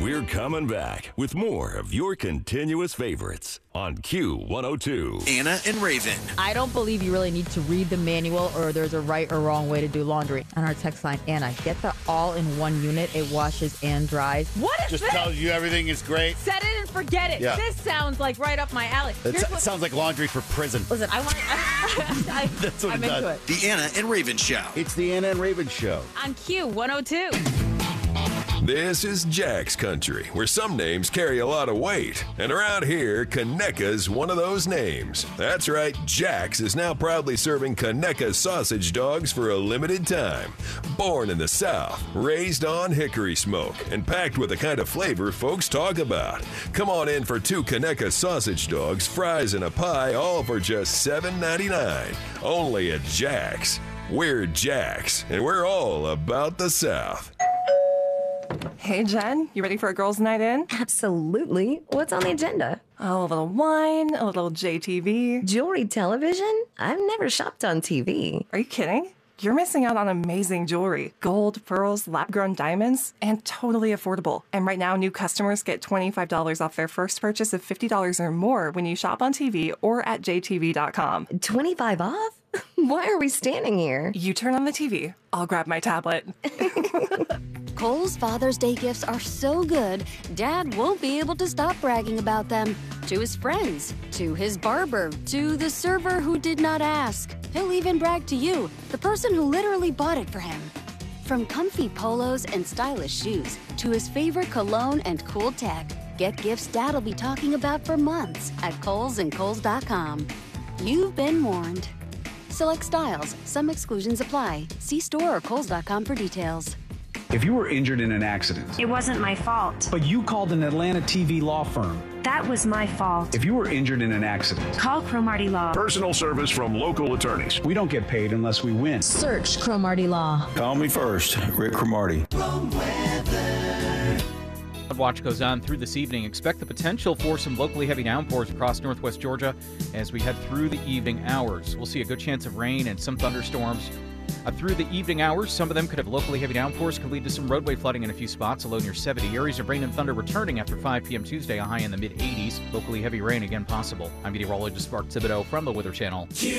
We're coming back with more of your continuous favorites on Q102. Anna and Raven. I don't believe you really need to read the manual or there's a right or wrong way to do laundry. On our text line, Anna, get the all-in-one unit. It washes and dries. What is Just this? tells you everything is great. Set it and forget it. Yeah. This sounds like right up my alley. It sounds like laundry for prison. Listen, I want That's what I'm it into does. it. The Anna and Raven Show. It's the Anna and Raven Show. On Q102. This is Jack's country, where some names carry a lot of weight. And around here, Conecuh's one of those names. That's right, Jack's is now proudly serving Conecuh sausage dogs for a limited time. Born in the South, raised on hickory smoke, and packed with the kind of flavor folks talk about. Come on in for 2 Conecuh sausage dogs, fries, and a pie, all for just $7.99. Only at Jack's. We're Jack's, and we're all about the South. Hey, Jen, you ready for a girls' night in? Absolutely. What's on the agenda? Oh, a little wine, a little JTV. Jewelry television? I've never shopped on TV. Are you kidding? You're missing out on amazing jewelry. Gold, pearls, lab-grown diamonds, and totally affordable. And right now, new customers get $25 off their first purchase of $50 or more when you shop on TV or at jtv.com. 25 off? Why are we standing here? You turn on the TV. I'll grab my tablet. Kohl's Father's Day gifts are so good, Dad won't be able to stop bragging about them. To his friends, to his barber, to the server who did not ask. He'll even brag to you, the person who literally bought it for him. From comfy polos and stylish shoes, to his favorite cologne and cool tech, get gifts Dad'll be talking about for months at Kohl's and Kohl's.com. You've been warned. Select styles, some exclusions apply. See store or Kohl's.com for details. If you were injured in an accident, it wasn't my fault. But you called an Atlanta TV law firm. That was my fault. If you were injured in an accident, call Cromartie Law. Personal service from local attorneys. We don't get paid unless we win. Search Cromartie Law. Call me first, Rick Cromartie. Watch goes on through this evening. Expect the potential for some locally heavy downpours across northwest Georgia as we head through the evening hours. We'll see a good chance of rain and some thunderstorms. Through the evening hours, some of them could have locally heavy downpours, could lead to some roadway flooding in a few spots, a low near 70. Areas of rain and thunder returning after 5 p.m. Tuesday, a high in the mid-80s. Locally heavy rain again possible. I'm meteorologist Mark Thibodeau from the Weather Channel.